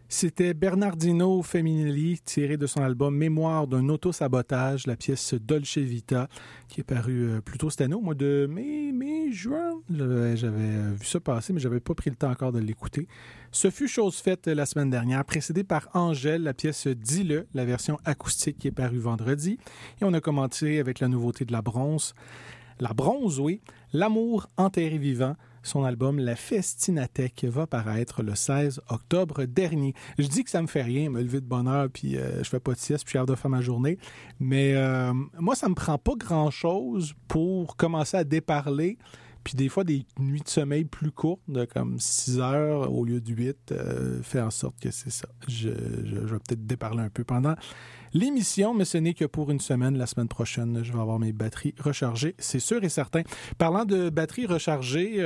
C'était Bernardino Feminelli, tiré de son album Mémoire d'un autosabotage, la pièce Dolce Vita, qui est parue plus tôt cette année, au mois de mai-juin. J'avais vu ça passer, mais j'avais pas pris le temps encore de l'écouter. Ce fut chose faite la semaine dernière, précédée par Angèle, la pièce Dis-le, la version acoustique qui est parue vendredi. Et on a commencé avec la nouveauté de la bronze. La bronze, oui, L'amour enterré vivant. Son album La Festinathèque va paraître le 16 octobre dernier. Je dis que ça me fait rien, me lever de bonne heure, puis je fais pas de sieste, puis je suis hâte de faire ma journée. Mais moi, ça me prend pas grand-chose pour commencer à déparler. Puis des fois, des nuits de sommeil plus courtes, de comme 6 heures au lieu de 8, fait en sorte que c'est ça. Je vais peut-être déparler un peu pendant l'émission, mais ce n'est que pour une semaine. La semaine prochaine, je vais avoir mes batteries rechargées, c'est sûr et certain. Parlant de batteries rechargées,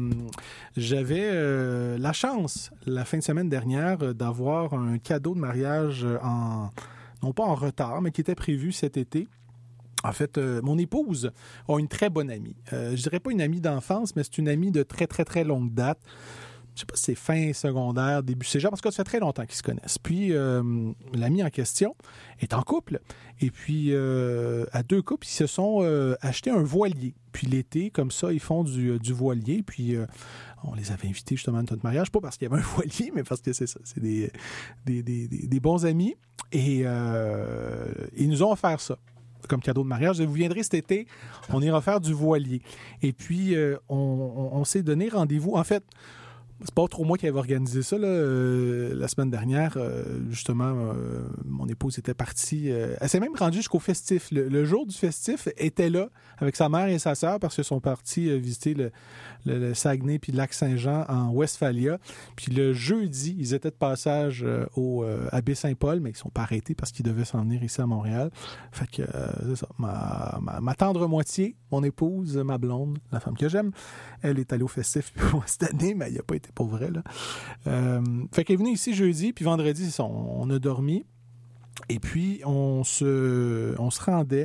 j'avais la chance, la fin de semaine dernière, d'avoir un cadeau de mariage non pas en retard, mais qui était prévu cet été. En fait, mon épouse a une très bonne amie. Je dirais pas une amie d'enfance, mais c'est une amie de très, très, très longue date. Je sais pas si c'est fin secondaire, début cégep, parce que ça fait très longtemps qu'ils se connaissent. Puis, l'ami en question est en couple. Et puis, à deux couples, ils se sont achetés un voilier. Puis l'été, comme ça, ils font du voilier. Puis, on les avait invités justement à notre mariage, pas parce qu'il y avait un voilier, mais parce que c'est ça. C'est des bons amis. Et ils nous ont offert ça comme cadeau de mariage. Vous viendrez cet été, on ira faire du voilier. Et puis, on s'est donné rendez-vous. En fait, c'est pas trop moi qui avais organisé ça, là. La semaine dernière, justement, mon épouse était partie. Elle s'est même rendue jusqu'au festif. Le jour du festif, elle était là avec sa mère et sa sœur parce qu'ils sont partis visiter le Saguenay puis le Lac-Saint-Jean en Westphalia. Puis le jeudi, ils étaient de passage à Baie-Saint-Paul, mais ils sont pas arrêtés parce qu'ils devaient s'en venir ici à Montréal. Fait que c'est ça. Ma tendre moitié, mon épouse, ma blonde, la femme que j'aime, elle est allée au festif cette année, mais elle n'y a pas été pour vrai, là. Fait qu'elle est venue ici jeudi, puis vendredi, c'est ça, on a dormi. Et puis, on se rendait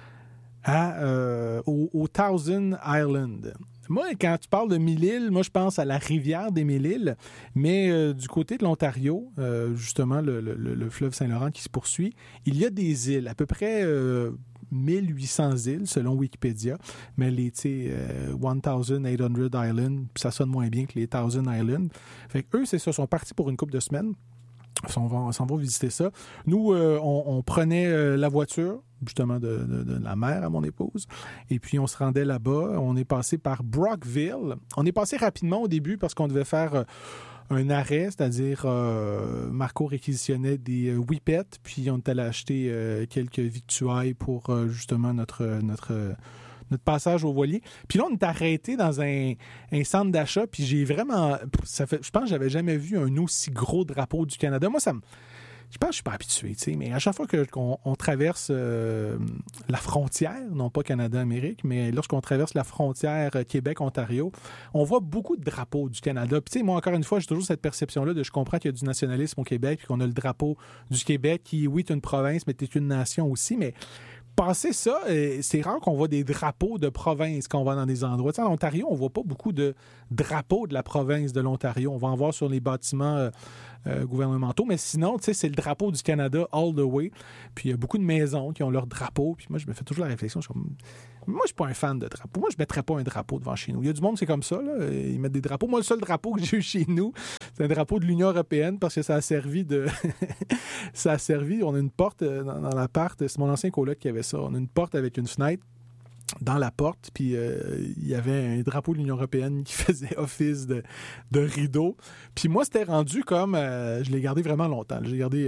au Thousand Island. Moi, quand tu parles de Mille-Îles, moi, je pense à la rivière des Mille-Îles, mais du côté de l'Ontario, justement, le fleuve Saint-Laurent qui se poursuit, il y a des îles, à peu près 1800 îles, selon Wikipédia, mais les 1800 Islands, ça sonne moins bien que les 1000 Islands. Fait qu'eux, c'est ça, sont partis pour une couple de semaines. On s'en va visiter ça. Nous, on prenait la voiture, justement, de la mère à mon épouse, et puis on se rendait là-bas. On est passé par Brockville. On est passé rapidement au début parce qu'on devait faire un arrêt, c'est-à-dire Marco réquisitionnait des whippets, puis on est allé acheter quelques victuailles pour justement notre passage au voilier. Puis là, on est arrêté dans un centre d'achat, puis j'ai vraiment... je pense que j'avais jamais vu un aussi gros drapeau du Canada. Moi, je pense que je suis pas habitué, tu sais, mais à chaque fois qu'on traverse la frontière, non pas Canada-Amérique, mais lorsqu'on traverse la frontière Québec-Ontario, on voit beaucoup de drapeaux du Canada. Puis tu sais, moi, encore une fois, j'ai toujours cette perception-là je comprends qu'il y a du nationalisme au Québec, puis qu'on a le drapeau du Québec qui, oui, est une province, mais est une nation aussi, mais passer ça, c'est rare qu'on voit des drapeaux de province quand on va dans des endroits. Tu sais, en Ontario, on voit pas beaucoup de drapeaux de la province de l'Ontario. On va en voir sur les bâtiments gouvernementaux, mais sinon, tu sais, c'est le drapeau du Canada all the way. Puis il y a beaucoup de maisons qui ont leur drapeau. Puis moi, je me fais toujours la réflexion. Moi, je suis pas un fan de drapeau. Moi, je mettrais pas un drapeau devant chez nous. Il y a du monde, c'est comme ça, là. Ils mettent des drapeaux. Moi, le seul drapeau que j'ai eu chez nous, c'est un drapeau de l'Union européenne parce que ça a servi de... ça a servi... On a une porte dans l'appart. C'est mon ancien coloc qui avait ça. On a une porte avec une fenêtre dans la porte, puis il y avait un drapeau de l'Union européenne qui faisait office de rideau. Puis moi, c'était rendu comme... je l'ai gardé vraiment longtemps. J'ai gardé...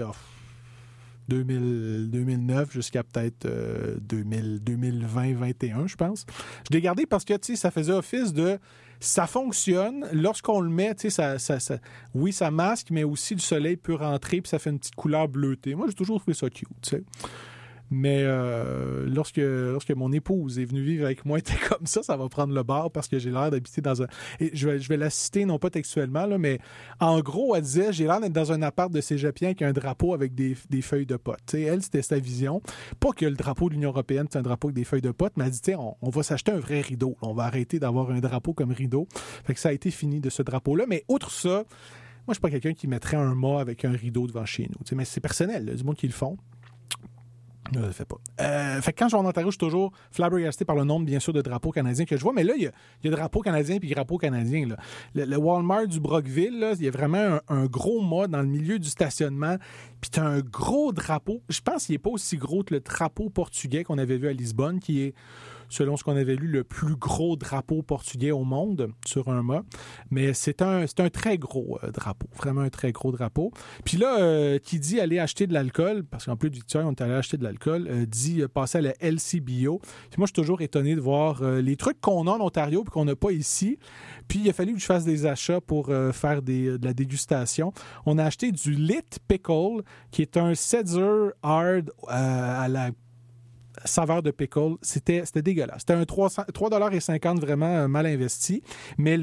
2009 jusqu'à peut-être 2020-2021, je pense. Je l'ai gardé parce que, tu sais, ça faisait office de... Ça fonctionne. Lorsqu'on le met, tu sais, oui, ça masque, mais aussi le soleil peut rentrer puis ça fait une petite couleur bleutée. Moi, j'ai toujours trouvé ça cute, tu sais. Mais lorsque mon épouse est venue vivre avec moi, elle était comme ça va prendre le bord parce que j'ai l'air d'habiter dans un... Et je vais la citer, non pas textuellement, là, mais en gros, elle disait, j'ai l'air d'être dans un appart de cégepien avec un drapeau avec des feuilles de pote. T'sais, elle, c'était sa vision. Pas que le drapeau de l'Union européenne, c'est un drapeau avec des feuilles de pote, mais elle dit, on va s'acheter un vrai rideau. On va arrêter d'avoir un drapeau comme rideau. Fait que ça a été fini de ce drapeau-là. Mais outre ça, je suis pas quelqu'un qui mettrait un mât avec un rideau devant chez nous. Mais c'est personnel, là, du monde qui le font. Je le fais pas. Fait que quand je vais en Ontario, je suis toujours flabbergasté par le nombre, bien sûr, de drapeaux canadiens que je vois. Mais là, il y a drapeaux canadiens puis drapeaux canadiens. Là. Le Walmart du Brockville, là, il y a vraiment un gros mât dans le milieu du stationnement. Puis tu as un gros drapeau. Je pense qu'il n'est pas aussi gros que le drapeau portugais qu'on avait vu à Lisbonne, qui est, selon ce qu'on avait lu, le plus gros drapeau portugais au monde sur un mât. Mais c'est un très gros drapeau, vraiment un très gros drapeau. Puis là, qui dit aller acheter de l'alcool, parce qu'en plus du Victoria, on est allé acheter de l'alcool, dit passer à la LCBO. Puis moi, je suis toujours étonné de voir les trucs qu'on a en Ontario et qu'on n'a pas ici. Puis il a fallu que je fasse des achats pour faire de la dégustation. On a acheté du Lit Pickle, qui est un Seltzer hard à la saveur de pickle. C'était dégueulasse. C'était un 3,50$ vraiment mal investi. Mais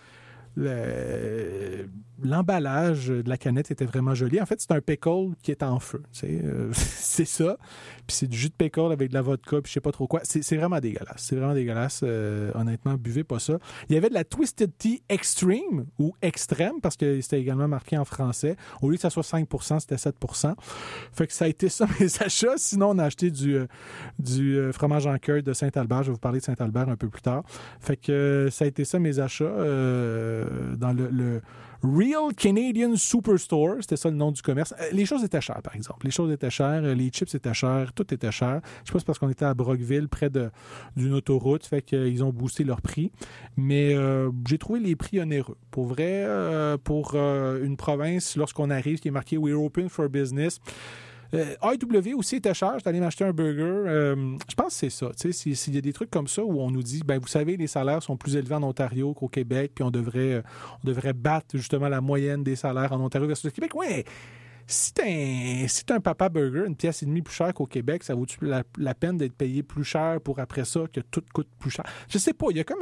l'emballage de la canette était vraiment joli. En fait, c'est un pickle qui est en feu. C'est ça. Puis c'est du jus de pickle avec de la vodka, puis je sais pas trop quoi. C'est vraiment dégueulasse. C'est vraiment dégueulasse. Honnêtement, buvez pas ça. Il y avait de la Twisted Tea Extreme ou Extrême, parce que c'était également marqué en français. Au lieu que ça soit 5%, c'était 7%. Fait que ça a été ça mes achats. Sinon, on a acheté du fromage en curd de Saint-Albert. Je vais vous parler de Saint-Albert un peu plus tard. Fait que ça a été ça mes achats dans le Real Canadian Superstore, c'était ça le nom du commerce. Les choses étaient chères, par exemple. Les choses étaient chères, les chips étaient chers, tout était cher. Je sais pas si c'est parce qu'on était à Brockville, près d'une autoroute, fait qu'ils ont boosté leur prix. Mais j'ai trouvé les prix onéreux. Pour vrai, pour une province, lorsqu'on arrive, qui est marqué « We're open for business », AEW aussi était cher. J'étais allé m'acheter un burger. Je pense que c'est ça. S'il y a des trucs comme ça où on nous dit, vous savez, les salaires sont plus élevés en Ontario qu'au Québec, puis on devrait battre justement la moyenne des salaires en Ontario versus le Québec. Oui, si t'as un Papa Burger, une pièce et demie plus cher qu'au Québec, ça vaut-tu la peine d'être payé plus cher pour après ça que tout coûte plus cher? Je sais pas. Il y a comme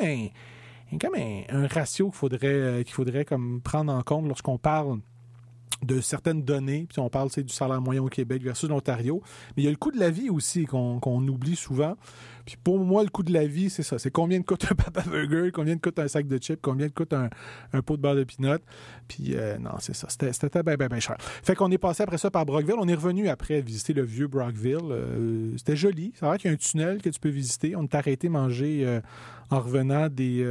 un ratio qu'il faudrait comme prendre en compte lorsqu'on parle de certaines données, puis on parle du salaire moyen au Québec versus l'Ontario, mais il y a le coût de la vie aussi qu'on oublie souvent. Puis pour moi, le coût de la vie, c'est ça. C'est combien coûte un Papa Burger, combien coûte un sac de chips, combien coûte un pot de beurre de pinot. Puis non, c'est ça. C'était bien cher. Fait qu'on est passé après ça par Brockville. On est revenu après visiter le vieux Brockville. C'était joli. Ça a l'air qu'il y a un tunnel que tu peux visiter. On est arrêté manger en revenant des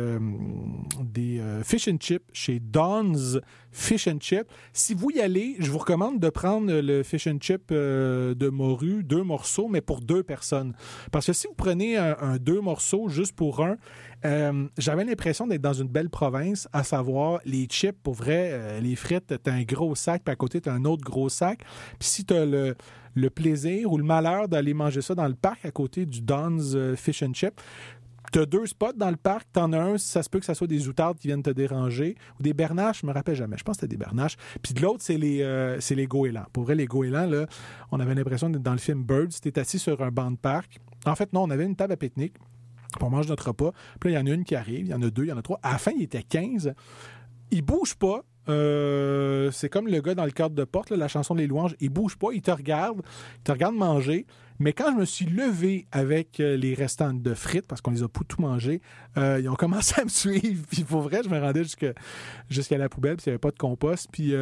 fish and chips chez Don's Fish and Chips. Si vous y allez, je vous recommande de prendre le fish and chip de morue, 2 morceaux, mais pour 2 personnes. Parce que si vous prenez un 2 morceaux juste pour un, j'avais l'impression d'être dans une belle province, à savoir les chips, pour vrai, les frites, t'as un gros sac, puis à côté, t'as un autre gros sac. Puis si t'as le plaisir ou le malheur d'aller manger ça dans le parc à côté du Don's Fish and Chips, t'as 2 spots dans le parc, t'en as un, ça se peut que ça soit des outardes qui viennent te déranger, ou des bernaches, je me rappelle jamais, je pense que c'était des bernaches. Puis de l'autre, c'est les goélands. Pour vrai, les goélands, là, on avait l'impression d'être dans le film Birds, t'es assis sur un banc de parc. En fait, non, on avait une table à pique-nique, puis on mange notre repas, puis là, il y en a une qui arrive, il y en a 2, il y en a 3. À la fin, il était 15. Ils bougent pas. C'est comme le gars dans le cadre de porte, là, la chanson des louanges, il bouge pas, il te regarde manger. Mais quand je me suis levé avec les restants de frites, parce qu'on les a pas tout mangés, ils ont commencé à me suivre. Puis pour vrai, je me rendais jusqu'à la poubelle, puis il n'y avait pas de compost. Puis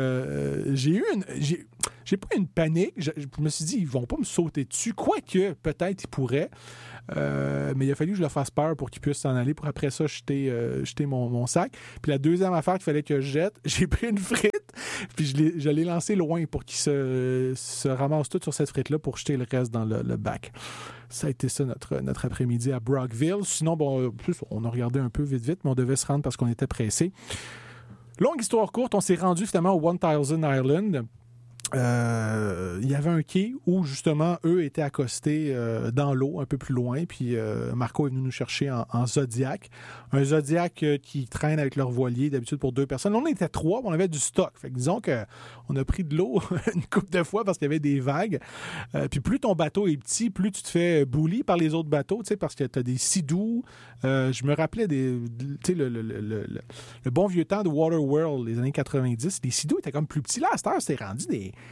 j'ai pas une panique. Je me suis dit, ils vont pas me sauter dessus. Quoique, peut-être, ils pourraient. Mais il a fallu que je leur fasse peur pour qu'ils puissent s'en aller, pour après ça jeter mon sac. Puis la deuxième affaire qu'il fallait que je jette, j'ai pris une frite, puis je l'ai lancée loin pour qu'ils se ramassent tout sur cette frite-là pour jeter le reste dans le bac. Ça a été ça notre après-midi à Brockville. Sinon, bon, on a regardé un peu vite, mais on devait se rendre parce qu'on était pressés. Longue histoire courte, on s'est rendu finalement au 1000 Island. Il y avait un quai où justement eux étaient accostés dans l'eau un peu plus loin, puis Marco est venu nous chercher en Zodiac, un Zodiac qui traîne avec leur voilier d'habitude pour 2 personnes. Là, on était 3, on avait du stock, fait que disons qu'on a pris de l'eau une couple de fois parce qu'il y avait des vagues, puis plus ton bateau est petit, plus tu te fais bully par les autres bateaux, tu sais, parce que tu as des sidous. Je me rappelais le bon vieux temps de Waterworld, les années 90, les sidous étaient comme plus petits. Là, à cette heure, c'était rendu des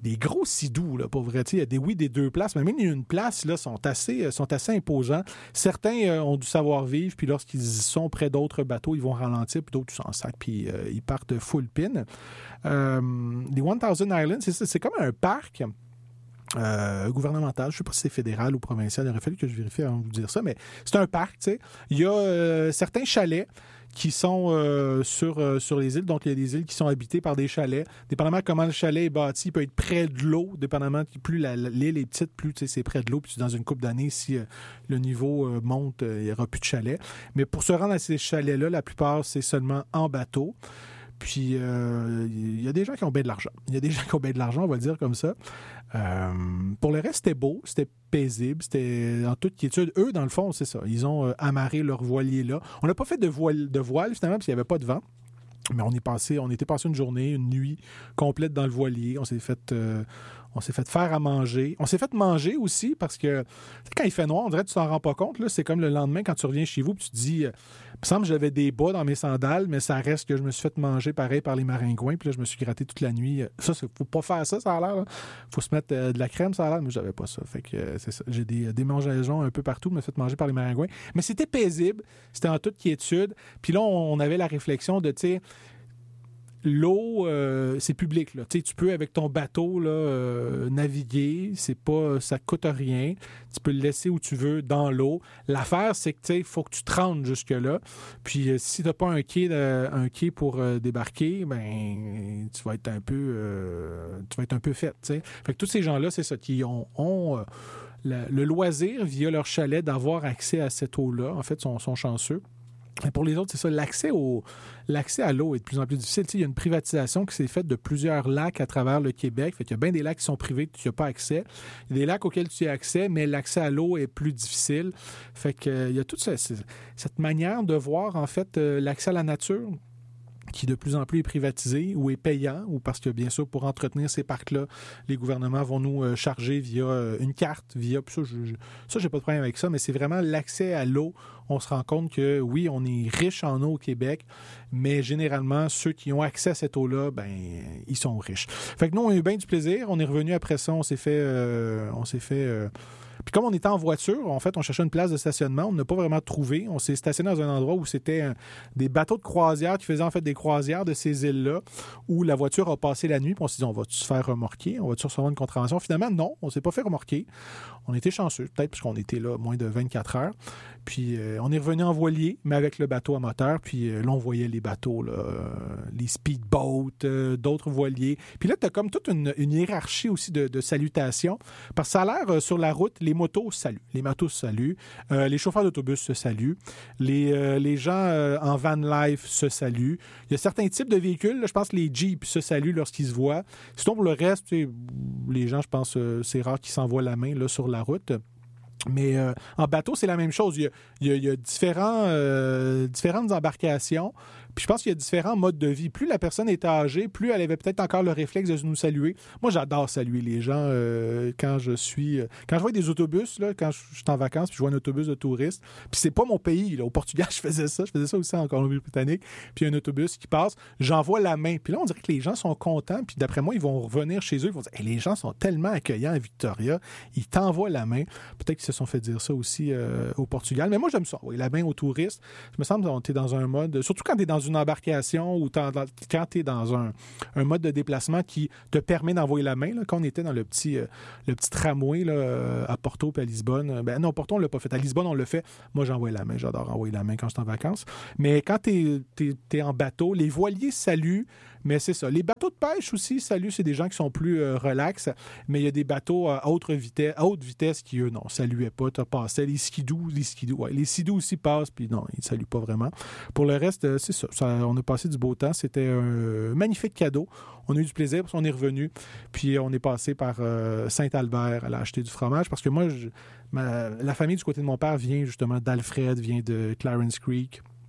des gros sidous, là, pour vrai. Il y a des 2 places, mais même une place, là, sont assez imposants. Certains ont du savoir-vivre, puis lorsqu'ils sont près d'autres bateaux, ils vont ralentir, puis d'autres s'en sac, puis ils partent full pin. Les 1000 Islands, c'est comme un parc gouvernemental. Je ne sais pas si c'est fédéral ou provincial. Il aurait fallu que je vérifie avant de vous dire ça, mais c'est un parc, tu sais. Il y a certains chalets qui sont sur les îles. Donc, il y a des îles qui sont habitées par des chalets. Dépendamment de comment le chalet est bâti, il peut être près de l'eau. Dépendamment, plus l'île est petite, plus c'est près de l'eau. Puis dans une couple d'années, si le niveau monte, il n'y aura plus de chalets. Mais pour se rendre à ces chalets-là, la plupart, c'est seulement en bateau. Puis, il y a des gens qui ont bien de l'argent. Il y a des gens qui ont bien de l'argent, on va le dire comme ça. Pour le reste, c'était beau, c'était paisible, c'était en toute quiétude. Eux, dans le fond, c'est ça. Ils ont amarré leur voilier là. On n'a pas fait de voile finalement, parce qu'il n'y avait pas de vent. Mais on était passé une journée, une nuit complète dans le voilier. On s'est fait faire à manger. On s'est fait manger aussi parce que quand il fait noir, on dirait que tu t'en rends pas compte. Là, c'est comme le lendemain quand tu reviens chez vous et tu te dis, il me semble que j'avais des bas dans mes sandales, mais ça reste que je me suis fait manger pareil par les maringouins. Puis là, je me suis gratté toute la nuit. Ça, faut pas faire ça a l'air. Faut se mettre de la crème, ça a l'air. Mais j'avais pas ça. Fait que c'est ça. J'ai des démangeaisons un peu partout. Je me suis fait manger par les maringouins. Mais c'était paisible. C'était en toute quiétude. Puis là, on avait la réflexion de, tu sais, l'eau, c'est public. Là. Tu peux, avec ton bateau, là, naviguer. Ça coûte rien. Tu peux le laisser où tu veux dans l'eau. L'affaire, c'est que il faut que tu te rendes jusque-là. Puis, si tu n'as pas un quai pour débarquer, ben tu vas être un peu fait. T'sais. Fait que tous ces gens-là, c'est ça, qui ont le loisir, via leur chalet, d'avoir accès à cette eau-là. En fait, sont chanceux. Mais pour les autres, c'est ça, l'accès à l'eau est de plus en plus difficile. Il y a une privatisation qui s'est faite de plusieurs lacs à travers le Québec. Fait qu'il y a bien des lacs qui sont privés que tu n'as pas accès. Il y a des lacs auxquels tu as accès, mais l'accès à l'eau est plus difficile. Fait qu'il y a toute cette manière de voir, en fait, l'accès à la nature qui de plus en plus est privatisé ou est payant, ou parce que, bien sûr, pour entretenir ces parcs-là, les gouvernements vont nous charger via une carte, ça, j'ai pas de problème avec ça, mais c'est vraiment l'accès à l'eau. On se rend compte que, oui, on est riche en eau au Québec, mais généralement, ceux qui ont accès à cette eau-là, ben, ils sont riches. Fait que nous, on a eu bien du plaisir. On est revenu après ça, on s'est fait puis comme on était en voiture, en fait, on cherchait une place de stationnement. On n'a pas vraiment trouvé. On s'est stationné dans un endroit où c'était des bateaux de croisière qui faisaient en fait des croisières de ces îles-là, où la voiture a passé la nuit. Puis on s'est dit, on va-tu se faire remorquer? On va-tu recevoir une contravention? Finalement, non, on ne s'est pas fait remorquer. On était chanceux, peut-être, parce qu'on était là moins de 24 heures. Puis on est revenu en voilier, mais avec le bateau à moteur. Puis là, on voyait les bateaux, là, les speedboats, d'autres voiliers. Puis là, tu as comme toute une hiérarchie aussi de salutations. Parce que ça a l'air, sur la route, les motos saluent. Les motos se saluent. Les chauffeurs d'autobus se saluent. Les gens en van life se saluent. Il y a certains types de véhicules. Là, je pense que les Jeeps se saluent lorsqu'ils se voient. Sinon, pour le reste, les gens, je pense, c'est rare qu'ils s'envoient la main là, sur la route. Mais en bateau, c'est la même chose. Il y a différentes embarcations. Puis je pense qu'il y a différents modes de vie. Plus la personne était âgée, plus elle avait peut-être encore le réflexe de nous saluer. Moi, j'adore saluer les gens quand je vois des autobus, là, quand je suis en vacances, puis je vois un autobus de touristes. Puis c'est pas mon pays. Là. Au Portugal, je faisais ça. Je faisais ça aussi en Colombie-Britannique. Puis il y a un autobus qui passe, j'envoie la main. Puis là, on dirait que les gens sont contents. Puis d'après moi, ils vont revenir chez eux. Ils vont dire, hey, les gens sont tellement accueillants à Victoria. Ils t'envoient la main. Peut-être qu'ils se sont fait dire ça aussi au Portugal. Mais moi, j'aime ça. Oui, la main aux touristes. Je me semble que tu es dans un mode, surtout quand tu es dans une embarcation ou quand tu es dans un mode de déplacement qui te permet d'envoyer la main. Là, quand on était dans le petit tramway là, à Porto et à Lisbonne, non, Porto, on ne l'a pas fait. À Lisbonne, on l'a fait. Moi, j'envoie la main. J'adore envoyer la main quand je suis en vacances. Mais quand tu es en bateau, les voiliers saluent. Mais c'est ça. Les bateaux de pêche aussi, salut, c'est des gens qui sont plus relax. Mais il y a des bateaux à haute vitesse qui, eux, non, saluaient pas. Tu as passé. Les skidoo, ouais. Les skidoo aussi passent, puis non, ils ne saluent pas vraiment. Pour le reste, c'est ça. On a passé du beau temps. C'était un magnifique cadeau. On a eu du plaisir parce qu'on est revenu. Puis on est passé par Saint-Albert. Elle a acheté du fromage parce que moi, la famille du côté de mon père vient justement d'Alfred, vient de Clarence Creek.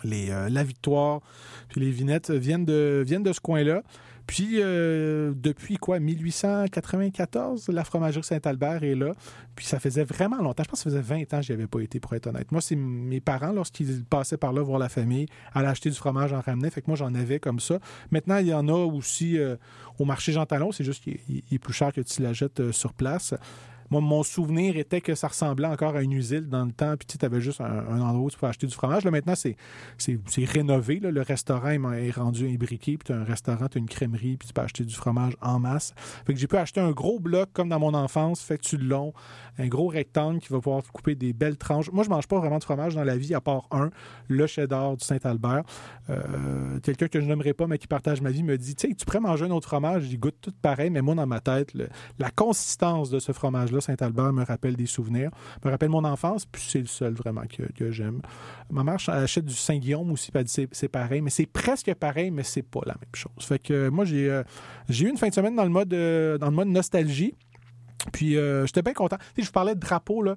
La Victoire, puis les vignettes viennent de ce coin-là. Puis, depuis 1894, la fromagerie Saint-Albert est là. Puis, ça faisait vraiment longtemps. Je pense que ça faisait 20 ans que j'y avais pas été, pour être honnête. Moi, c'est mes parents, lorsqu'ils passaient par là voir la famille, allaient acheter du fromage, en ramenaient. Fait que moi, j'en avais comme ça. Maintenant, il y en a aussi au marché Jean Talon. C'est juste qu'il est plus cher que tu la jettes sur place. Moi, mon souvenir était que ça ressemblait encore à une usine dans le temps, puis tu avais juste un endroit où tu pouvais acheter du fromage. Là, maintenant, c'est rénové. Là. Le restaurant est rendu imbriqué, puis tu as un restaurant, tu as une crèmerie, puis tu peux acheter du fromage en masse. Fait que j'ai pu acheter un gros bloc, comme dans mon enfance, fait tu le long, un gros rectangle qui va pouvoir couper des belles tranches. Moi, je mange pas vraiment de fromage dans la vie, à part le cheddar du Saint-Albert. Quelqu'un que je n'aimerais pas, mais qui partage ma vie, me dit, tu sais, tu pourrais manger un autre fromage, j'y goûte tout pareil, mais moi, dans ma tête, la consistance de ce fromage-là, Saint-Albert, me rappelle des souvenirs, me rappelle mon enfance, puis c'est le seul vraiment que j'aime. Ma mère achète du Saint-Guillaume aussi, puis elle dit c'est pareil, mais c'est presque pareil, mais c'est pas la même chose. Fait que moi, j'ai eu une fin de semaine dans le mode nostalgie. Puis, j'étais bien content. Tu sais, je vous parlais de drapeau, là.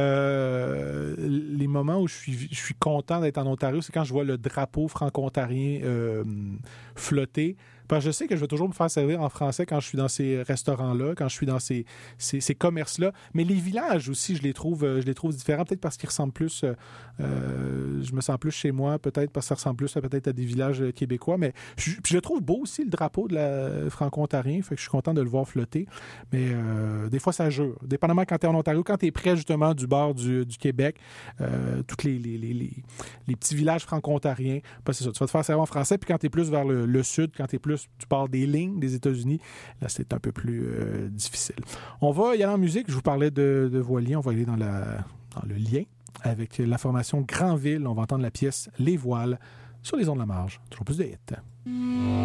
Les moments où je suis content d'être en Ontario, c'est quand je vois le drapeau franco-ontarien flotter. Parce que je sais que je vais toujours me faire servir en français quand je suis dans ces restaurants-là, quand je suis dans ces commerces-là. Mais les villages aussi, je les trouve différents. Peut-être parce qu'ils ressemblent plus... je me sens plus chez moi, peut-être parce que ça ressemble plus peut-être à des villages québécois. Mais puis je le trouve beau aussi, le drapeau de la franco-ontarien. Fait que je suis content de le voir flotter. Mais des fois, ça jure. Dépendamment quand tu es en Ontario, quand tu es près justement du bord du Québec, tous les petits villages franco-ontariens, ben, c'est ça, tu vas te faire servir en français. Puis quand tu es plus vers le sud, quand tu es plus du bord des lignes des États-Unis, là, c'est un peu plus difficile. On va y aller en musique. Je vous parlais de voilier. On va aller dans le lien avec la formation Grandville. On va entendre la pièce Les Voiles sur les ondes de la marge. Toujours plus de hits.